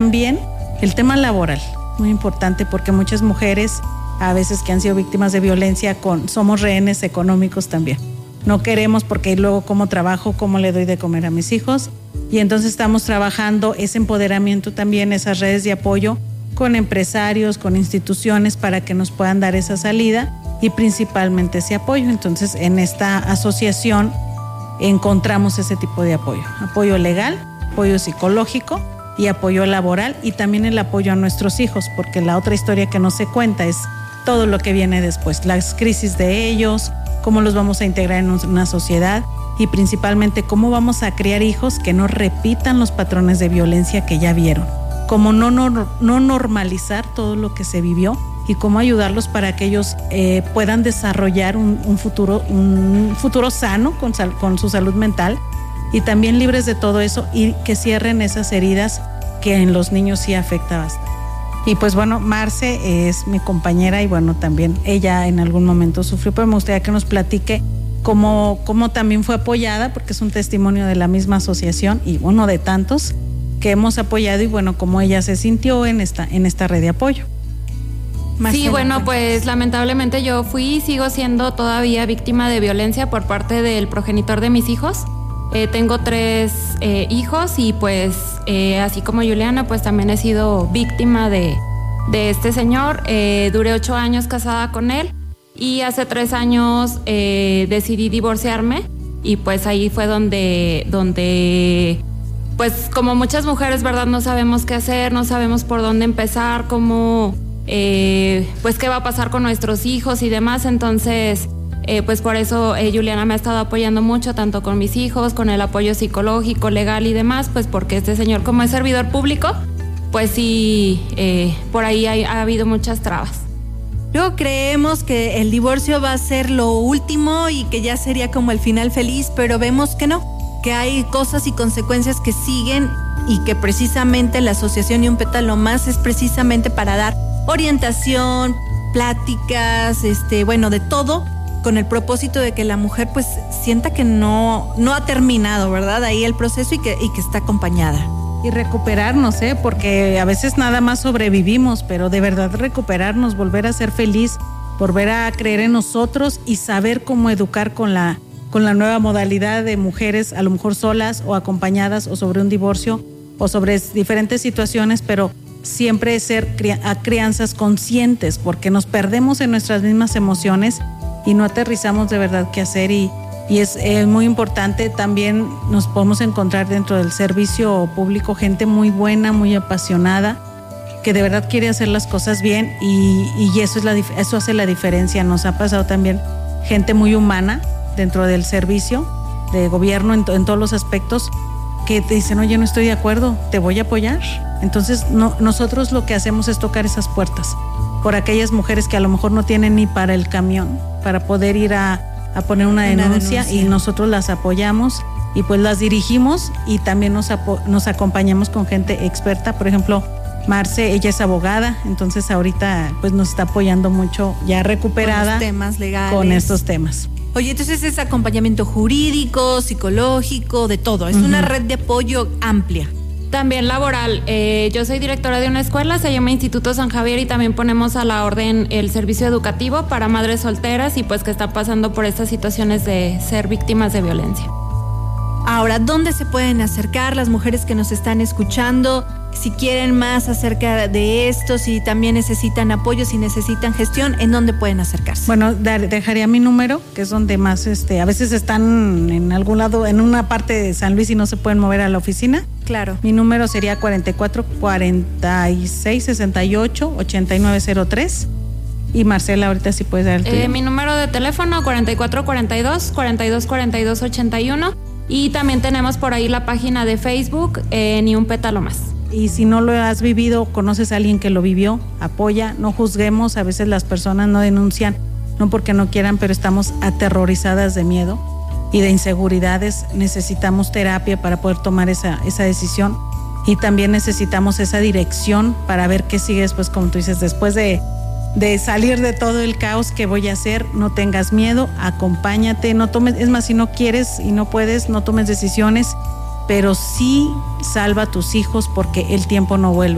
también el tema laboral, muy importante, porque muchas mujeres, a veces que han sido víctimas de violencia, somos rehenes económicos también. No queremos, porque luego cómo trabajo, cómo le doy de comer a mis hijos, y entonces estamos trabajando ese empoderamiento también, esas redes de apoyo con empresarios, con instituciones, para que nos puedan dar esa salida y principalmente ese apoyo. Entonces, en esta asociación encontramos ese tipo de apoyo legal, apoyo psicológico y apoyo laboral, y también el apoyo a nuestros hijos, porque la otra historia que no se cuenta es todo lo que viene después, las crisis de ellos, cómo los vamos a integrar en una sociedad, y principalmente cómo vamos a criar hijos que no repitan los patrones de violencia que ya vieron, cómo no normalizar todo lo que se vivió, y cómo ayudarlos para que ellos puedan desarrollar un futuro sano con su salud mental, y también libres de todo eso, y que cierren esas heridas que en los niños sí afecta bastante. Y pues bueno, Marce es mi compañera, y bueno, también ella en algún momento sufrió, pero me gustaría que nos platique cómo también fue apoyada, porque es un testimonio de la misma asociación y uno de tantos que hemos apoyado, y bueno, cómo ella se sintió en esta red de apoyo. Marcela, sí, bueno, pues lamentablemente yo fui y sigo siendo todavía víctima de violencia por parte del progenitor de mis hijos. Tengo 3 hijos, y pues así como Juliana, pues también he sido víctima de este señor. Duré 8 años casada con él, y hace 3 años decidí divorciarme, y pues ahí fue donde pues como muchas mujeres, ¿verdad? No sabemos qué hacer, no sabemos por dónde empezar, cómo pues qué va a pasar con nuestros hijos y demás. Entonces pues por eso Juliana me ha estado apoyando mucho, tanto con mis hijos, con el apoyo psicológico, legal y demás, pues porque este señor, como es servidor público, pues sí, por ahí ha habido muchas trabas. Luego creemos que el divorcio va a ser lo último y que ya sería como el final feliz, pero vemos que no, que hay cosas y consecuencias que siguen, y que precisamente la asociación Ni un Pétalo Más es precisamente para dar orientación, pláticas, bueno, de todo, con el propósito de que la mujer pues sienta que no ha terminado, ¿verdad? Ahí el proceso, y que está acompañada. Y recuperarnos, porque a veces nada más sobrevivimos, pero de verdad recuperarnos, volver a ser feliz, volver a creer en nosotros y saber cómo educar con la nueva modalidad de mujeres, a lo mejor solas o acompañadas, o sobre un divorcio, o sobre diferentes situaciones, pero siempre ser crianzas conscientes, porque nos perdemos en nuestras mismas emociones y no aterrizamos de verdad qué hacer, y es muy importante. También nos podemos encontrar dentro del servicio público gente muy buena, muy apasionada, que de verdad quiere hacer las cosas bien, y eso hace la diferencia. Nos ha pasado también gente muy humana dentro del servicio de gobierno en todos los aspectos, que te dicen, oye, no estoy de acuerdo, te voy a apoyar. Entonces nosotros lo que hacemos es tocar esas puertas por aquellas mujeres que a lo mejor no tienen ni para el camión, para poder ir a poner una denuncia, y nosotros las apoyamos y pues las dirigimos, y también nos acompañamos con gente experta. Por ejemplo, Marce, ella es abogada, entonces ahorita pues nos está apoyando mucho, ya recuperada, con los temas legales, con estos temas. Oye, entonces es acompañamiento jurídico, psicológico, de todo. Es una red de apoyo amplia. También laboral. Yo soy directora de una escuela, se llama Instituto San Javier, y también ponemos a la orden el servicio educativo para madres solteras y pues que están pasando por estas situaciones de ser víctimas de violencia. Ahora, ¿dónde se pueden acercar las mujeres que nos están escuchando? Si quieren más acerca de esto, si también necesitan apoyo, si necesitan gestión, ¿en dónde pueden acercarse? Bueno, dejaría mi número, que es donde más, a veces están en algún lado, en una parte de San Luis, y no se pueden mover a la oficina. Claro. Mi número sería 44 46 68 8903. Y Marcela, ahorita sí puedes dar el tuyo. Mi número de teléfono 44 42 42 42 81. Y también tenemos por ahí la página de Facebook, Ni un Pétalo Más. Y si no lo has vivido, conoces a alguien que lo vivió, apoya, no juzguemos. A veces las personas no denuncian, no porque no quieran, pero estamos aterrorizadas de miedo y de inseguridades. Necesitamos terapia para poder tomar esa decisión, y también necesitamos esa dirección para ver qué sigue después, como tú dices, después de salir de todo el caos. ¿Qué voy a hacer? No tengas miedo, acompáñate, no tomes, es más, si no quieres y no puedes, no tomes decisiones, pero sí salva a tus hijos, porque el tiempo no vuelve.